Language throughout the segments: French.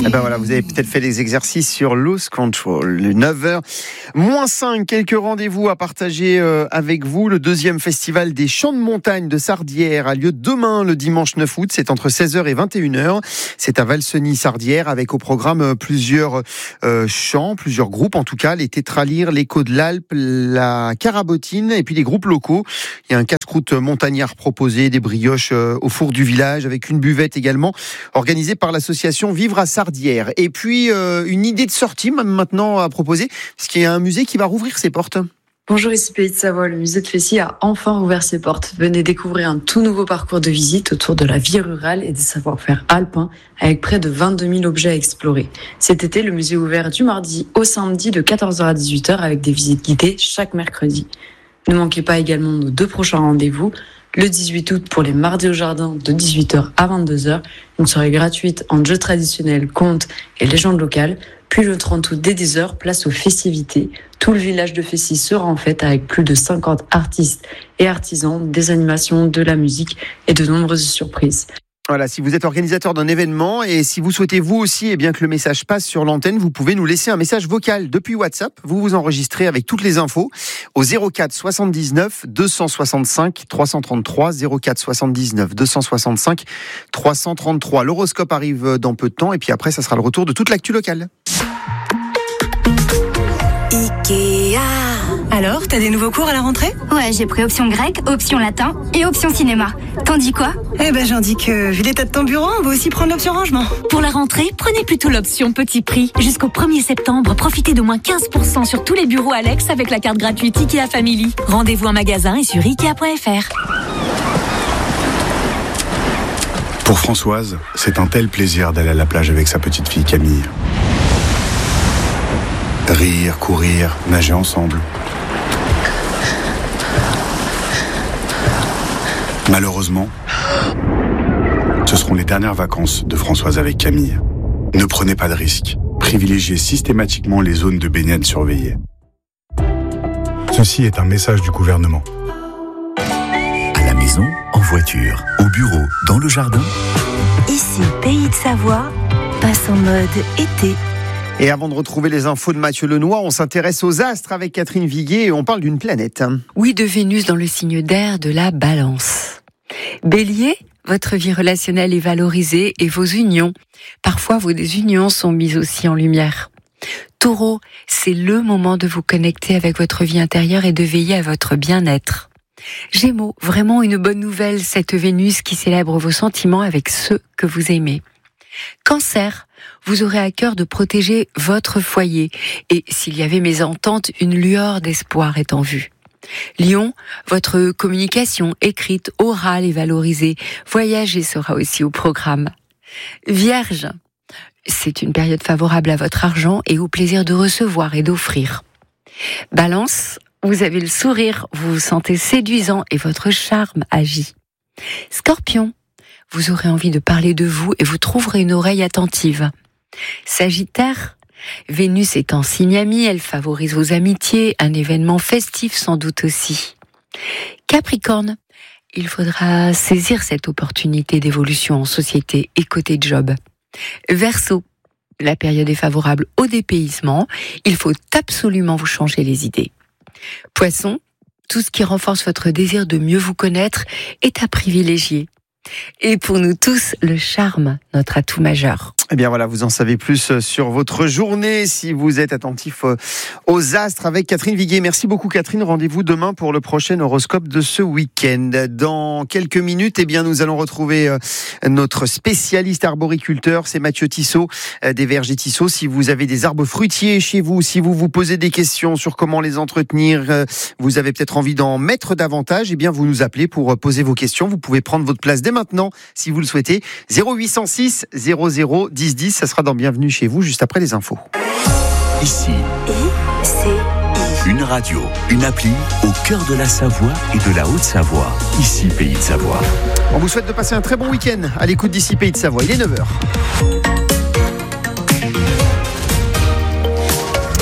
Eh ben voilà, vous avez peut-être fait des exercices sur Lose Control. Le 9h, -5, quelques rendez-vous à partager avec vous. Le deuxième festival des chants de montagne de Sardières a lieu demain, le dimanche 9 août. C'est entre 16h et 21h. C'est à Valseny-Sardières avec au programme plusieurs chants, plusieurs groupes en tout cas. Les Tétralyres, l'Écho de l'Alpe, la Carabotine et puis les groupes locaux. Il y a un casse-croûte montagnard proposé, des brioches au four du village avec une buvette également organisée par l'association Vivre à Sardières. Et puis une idée de sortie maintenant à proposer, parce qu'il y a un musée qui va rouvrir ses portes. Bonjour, ici Pays de Savoie. Le musée de Fessy a enfin rouvert ses portes. Venez découvrir un tout nouveau parcours de visite autour de la vie rurale et des savoir-faire alpins avec près de 22 000 objets à explorer. Cet été, le musée est ouvert du mardi au samedi de 14h à 18h avec des visites guidées chaque mercredi. Ne manquez pas également nos 2 prochains rendez-vous. Le 18 août pour les mardis au jardin de 18h à 22h, une soirée gratuite en jeux traditionnels, contes et légendes locales. Puis le 30 août dès 10h, place aux festivités. Tout le village de Fessy sera en fête avec plus de 50 artistes et artisans, des animations, de la musique et de nombreuses surprises. Voilà, si vous êtes organisateur d'un événement et si vous souhaitez vous aussi que le message passe sur l'antenne, vous pouvez nous laisser un message vocal depuis WhatsApp. Vous vous enregistrez avec toutes les infos au 04 79 265 333 04 79 265 333. L'horoscope arrive dans peu de temps et puis après, ça sera le retour de toute l'actu locale. Ikea. Alors, t'as des nouveaux cours à la rentrée ? Ouais, j'ai pris option grec, option latin et option cinéma. T'en dis quoi ? Eh ben, j'en dis que, vu l'état de ton bureau, on va aussi prendre l'option rangement. Pour la rentrée, prenez plutôt l'option petit prix. Jusqu'au 1er septembre, profitez de moins 15% sur tous les bureaux Alex avec la carte gratuite Ikea Family. Rendez-vous en magasin et sur Ikea.fr. Pour Françoise, c'est un tel plaisir d'aller à la plage avec sa petite fille Camille. Rire, courir, nager ensemble. Malheureusement, ce seront les dernières vacances de Françoise avec Camille. Ne prenez pas de risques. Privilégiez systématiquement les zones de baignade surveillées. Ceci est un message du gouvernement. À la maison, en voiture, au bureau, dans le jardin. Ici, Pays de Savoie, passe en mode été. Et avant de retrouver les infos de Mathieu Lenoy, on s'intéresse aux astres avec Catherine Viguier et on parle d'une planète. Oui, de Vénus dans le signe d'air de la Balance. Bélier, votre vie relationnelle est valorisée et vos unions. Parfois, vos désunions sont mises aussi en lumière. Taureau, c'est le moment de vous connecter avec votre vie intérieure et de veiller à votre bien-être. Gémeaux, vraiment une bonne nouvelle, cette Vénus qui célèbre vos sentiments avec ceux que vous aimez. Cancer, vous aurez à cœur de protéger votre foyer et s'il y avait mésentente, une lueur d'espoir est en vue. Lion, votre communication écrite, orale est valorisée. Voyager sera aussi au programme. Vierge, c'est une période favorable à votre argent et au plaisir de recevoir et d'offrir. Balance, vous avez le sourire, vous vous sentez séduisant et votre charme agit. Scorpion, vous aurez envie de parler de vous et vous trouverez une oreille attentive. Sagittaire, Vénus est en signe ami, elle favorise vos amitiés, un événement festif sans doute aussi. Capricorne, il faudra saisir cette opportunité d'évolution en société et côté job. Verseau, la période est favorable au dépaysement, il faut absolument vous changer les idées. Poisson, tout ce qui renforce votre désir de mieux vous connaître est à privilégier. Et pour nous tous, le charme, notre atout majeur. Eh bien voilà, vous en savez plus sur votre journée si vous êtes attentif aux astres avec Catherine Viguier. Merci beaucoup Catherine, rendez-vous demain pour le prochain horoscope de ce week-end. Dans quelques minutes, nous allons retrouver notre spécialiste arboriculteur, c'est Mathieu Tissot des Vergers Tissot. Si vous avez des arbres fruitiers chez vous, si vous vous posez des questions sur comment les entretenir, vous avez peut-être envie d'en mettre davantage, vous nous appelez pour poser vos questions. Vous pouvez prendre votre place dès maintenant si vous le souhaitez. 0806 00 10 10, ça sera dans Bienvenue chez vous, juste après les infos. Ici, une radio, une appli au cœur de la Savoie et de la Haute-Savoie. Ici, Pays de Savoie. On vous souhaite de passer un très bon week-end à l'écoute d'ici Pays de Savoie. Il est 9h.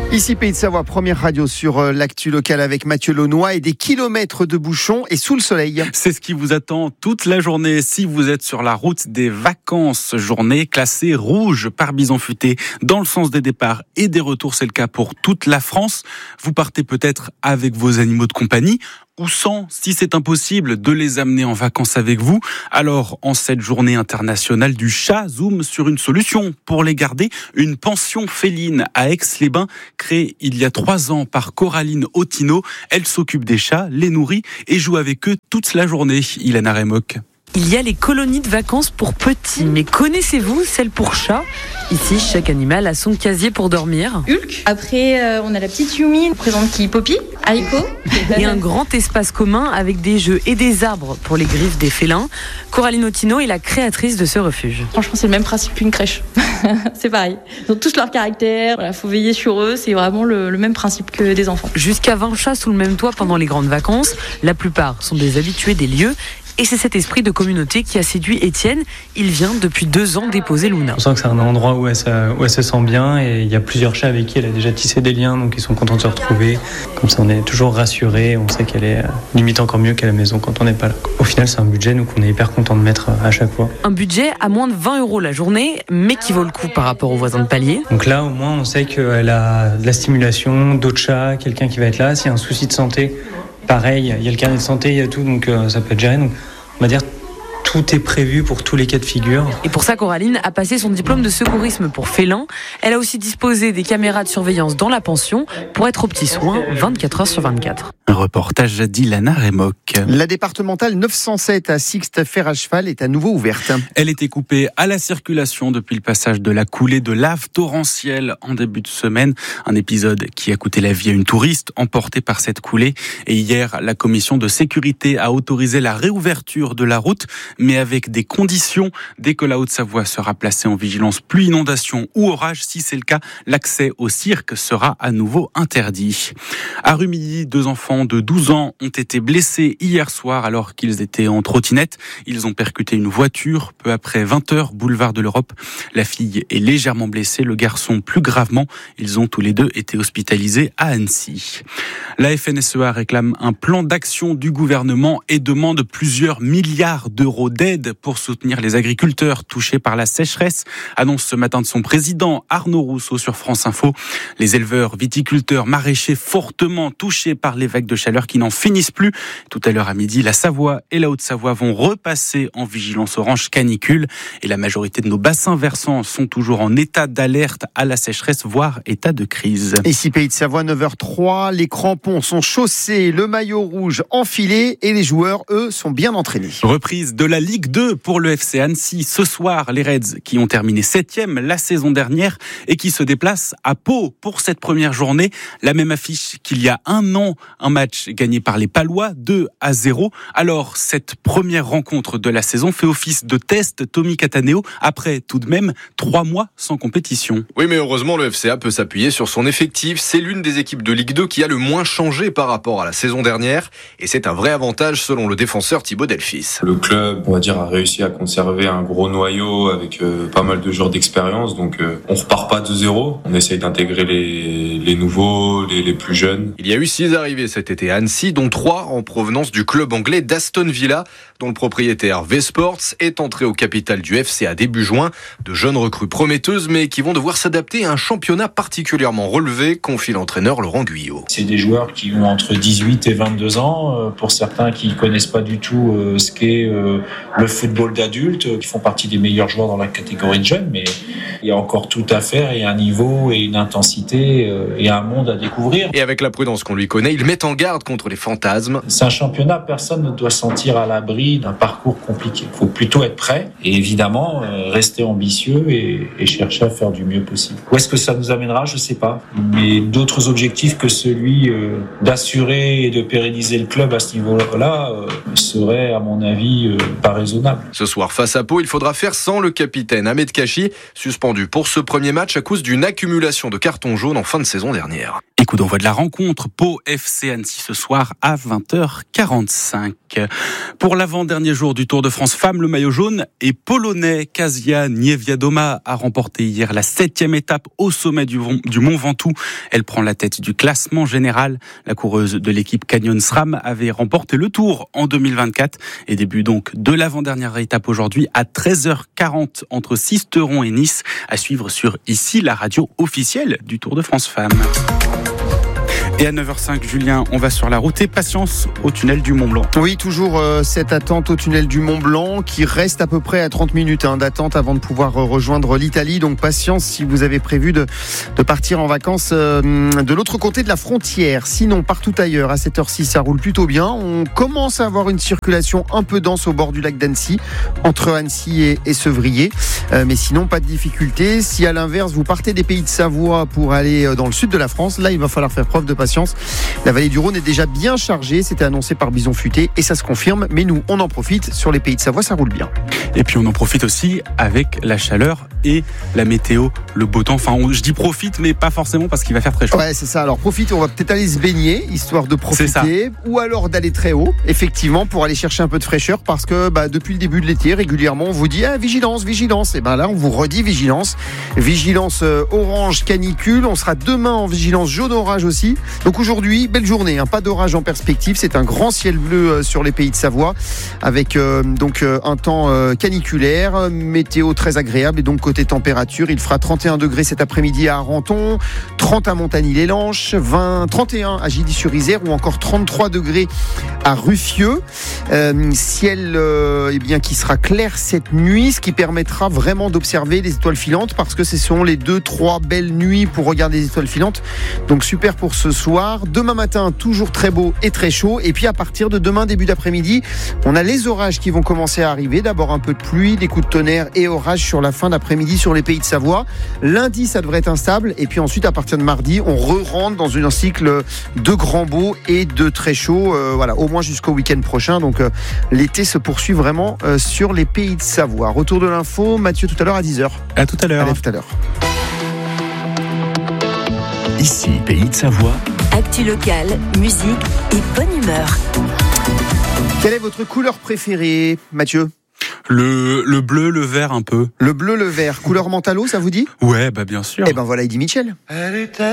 Ici Pays de Savoie, première radio sur l'actu locale avec Mathieu Launois et des kilomètres de bouchons et sous le soleil. C'est ce qui vous attend toute la journée si vous êtes sur la route des vacances. Journée classée rouge par bison futé dans le sens des départs et des retours. C'est le cas pour toute la France. Vous partez peut-être avec vos animaux de compagnie ou sans, si c'est impossible de les amener en vacances avec vous. Alors, en cette journée internationale du chat, zoom sur une solution pour les garder. Une pension féline à Aix-les-Bains, créée il y a 3 ans par Coraline Otino. Elle s'occupe des chats, les nourrit et joue avec eux toute la journée. Ilana Remoc. Il y a les colonies de vacances pour petits, mais connaissez-vous celles pour chats ? Ici, chaque animal a son casier pour dormir. Hulk. Après, on a la petite Yumi, on présente qui Poppy, Aiko. Et un grand espace commun avec des jeux et des arbres pour les griffes des félins. Coraline Otino est la créatrice de ce refuge. Franchement, c'est le même principe qu'une crèche. C'est pareil. Ils ont tous leur caractère. Voilà, faut veiller sur eux. C'est vraiment le même principe que des enfants. Jusqu'à 20 chats sous le même toit pendant les grandes vacances. La plupart sont des habitués des lieux. Et c'est cet esprit de communauté qui a séduit Étienne. Il vient depuis 2 ans déposer Luna. On sent que c'est un endroit où elle se sent bien et il y a plusieurs chats avec qui elle a déjà tissé des liens, donc ils sont contents de se retrouver. Comme ça, on est toujours rassurés. On sait qu'elle est limite encore mieux qu'à la maison quand on n'est pas là. Au final, c'est un budget nous qu'on est hyper content de mettre à chaque fois. Un budget à moins de 20 € la journée, mais qui vaut le coup par rapport aux voisins de palier. Donc là, au moins, on sait qu'elle a de la stimulation, d'autres chats, quelqu'un qui va être là. S'il y a un souci de santé, pareil, il y a le carnet de santé, il y a tout, donc ça peut être géré. Donc, on va dire tout est prévu pour tous les cas de figure. Et pour ça, Coraline a passé son diplôme de secourisme pour félins. Elle a aussi disposé des caméras de surveillance dans la pension pour être aux petits soins 24 heures sur 24. Un reportage d'Ilana Remoc. La départementale 907 à Sixte-Fer-à-Cheval est à nouveau ouverte. Elle était coupée à la circulation depuis le passage de la coulée de lave torrentielle en début de semaine. Un épisode qui a coûté la vie à une touriste emportée par cette coulée. Et hier, la commission de sécurité a autorisé la réouverture de la route, mais avec des conditions. Dès que la Haute-Savoie sera placée en vigilance pluie, inondation ou orage, si c'est le cas, l'accès au cirque sera à nouveau interdit. À Rumilly, 2 enfants de 12 ans ont été blessés hier soir alors qu'ils étaient en trottinette. Ils ont percuté une voiture peu après 20h, boulevard de l'Europe. La fille est légèrement blessée, le garçon plus gravement. Ils ont tous les 2 été hospitalisés à Annecy. La FNSEA réclame un plan d'action du gouvernement et demande plusieurs milliards d'euros d'aide pour soutenir les agriculteurs touchés par la sécheresse. Annonce ce matin de son président Arnaud Rousseau sur France Info. Les éleveurs, viticulteurs, maraîchers fortement touchés par les vagues de chaleur qui n'en finissent plus. Tout à l'heure à midi, la Savoie et la Haute-Savoie vont repasser en vigilance orange canicule et la majorité de nos bassins versants sont toujours en état d'alerte à la sécheresse, voire état de crise. Ici Pays de Savoie, 9h03, les crampons sont chaussés, le maillot rouge enfilé et les joueurs, eux, sont bien entraînés. Reprise de la Ligue 2 pour le FC Annecy. Ce soir, les Reds qui ont terminé 7e la saison dernière et qui se déplacent à Pau pour cette première journée. La même affiche qu'il y a 1 an, un match gagné par les Palois, 2-0. Alors, cette première rencontre de la saison fait office de test, Tommy Cataneo, après tout de même 3 mois sans compétition. Oui, mais heureusement, le FCA peut s'appuyer sur son effectif. C'est l'une des équipes de Ligue 2 qui a le moins changé par rapport à la saison dernière. Et c'est un vrai avantage selon le défenseur Thibaut Delphis. Le club, on va dire, a réussi à conserver un gros noyau avec pas mal de joueurs d'expérience. Donc, on repart pas de zéro. On essaye d'intégrer les nouveaux, les plus jeunes. Il y a eu 6 arrivées cet été à Annecy, dont 3 en provenance du club anglais d'Aston Villa, dont le propriétaire V-Sports est entré au capital du FCA début juin. De jeunes recrues prometteuses, mais qui vont devoir s'adapter à un championnat particulièrement relevé, confie l'entraîneur Laurent Guyot. C'est des joueurs qui ont entre 18 et 22 ans. Pour certains qui ne connaissent pas du tout ce qu'est le football d'adulte, qui font partie des meilleurs joueurs dans la catégorie de jeunes, mais il y a encore tout à faire et un niveau et une intensité et un monde à découvrir. Et avec la prudence qu'on lui connaît, il met en garde contre les fantasmes. C'est un championnat, personne ne doit se sentir à l'abri d'un parcours compliqué. Il faut plutôt être prêt et évidemment rester ambitieux et chercher à faire du mieux possible. Où est-ce que ça nous amènera, je ne sais pas. Mais d'autres objectifs que celui d'assurer et de pérenniser le club à ce niveau-là seraient, à mon avis, pas raisonnables. Ce soir, face à Pau, il faudra faire sans le capitaine Ahmed Kachi, suspendu pour ce premier match à cause d'une accumulation de cartons jaunes en fin de saison dernière. Et coup d'envoi de la rencontre, Pau FC Annecy ce soir à 20h45. Pour l'avant-dernier jour du Tour de France Femmes, le maillot jaune est polonais. Kasia Niewiadoma a remporté hier la 7e étape au sommet du Mont Ventoux. Elle prend la tête du classement général. La coureuse de l'équipe Canyon SRAM avait remporté le Tour en 2024 et début donc de l'avant-dernière étape aujourd'hui à 13h40 entre Sisteron et Nice, à suivre sur ici la radio officielle du Tour de France Femmes. Et à 9h05, Julien, on va sur la route et patience au tunnel du Mont-Blanc. Oui, toujours cette attente au tunnel du Mont-Blanc qui reste à peu près à 30 minutes d'attente avant de pouvoir rejoindre l'Italie. Donc patience si vous avez prévu de partir en vacances de l'autre côté de la frontière. Sinon, partout ailleurs, à cette heure-ci, ça roule plutôt bien. On commence à avoir une circulation un peu dense au bord du lac d'Annecy, entre Annecy et Sevrier. Mais sinon, pas de difficulté. Si à l'inverse, vous partez des Pays de Savoie pour aller dans le sud de la France, là, il va falloir faire preuve de patience. La vallée du Rhône est déjà bien chargée, c'était annoncé par Bison Futé et ça se confirme, mais nous on en profite sur les Pays de Savoie, ça roule bien. Et puis on en profite aussi avec la chaleur et la météo, le beau temps. Enfin, je dis profite, mais pas forcément parce qu'il va faire très chaud. Ouais, c'est ça. Alors profite, on va peut-être aller se baigner, histoire de profiter, ou alors d'aller très haut, effectivement, pour aller chercher un peu de fraîcheur, parce que depuis le début de l'été, régulièrement, on vous dit vigilance, vigilance. Et là, on vous redit vigilance, vigilance orange canicule. On sera demain en vigilance jaune orage aussi. Donc aujourd'hui, belle journée, pas d'orage en perspective. C'est un grand ciel bleu sur les Pays de Savoie, avec un temps caniculaire, météo très agréable. Et donc côté température, il fera 31 degrés cet après-midi à Arenton, 30 à Montagny-les-Lanches, 31 à Gilly-sur-Isère ou encore 33 degrés à Ruffieux. Ciel qui sera clair cette nuit, ce qui permettra vraiment d'observer les étoiles filantes, parce que ce sont les 2-3 belles nuits pour regarder les étoiles filantes. Donc super pour ce soir. Demain matin, toujours très beau et très chaud. Et puis à partir de demain, début d'après-midi, on a les orages qui vont commencer à arriver. D'abord un peu de pluie, des coups de tonnerre et orages sur la fin d'après-midi sur les Pays de Savoie. Lundi, ça devrait être instable. Et puis ensuite, à partir de mardi, on rentre dans un cycle de grand beau et de très chaud. Au moins jusqu'au week-end prochain. Donc l'été se poursuit vraiment sur les Pays de Savoie. Retour de l'info, Mathieu, tout à l'heure à 10h. À tout à l'heure. Allez, tout à l'heure. Ici, Pays de Savoie. Actu locale, musique et bonne humeur. Quelle est votre couleur préférée, Mathieu ? Le bleu, le vert un peu. Le bleu, le vert. Couleur mentalo, ça vous dit ? Ouais, bien sûr. Voilà Eddie Mitchell.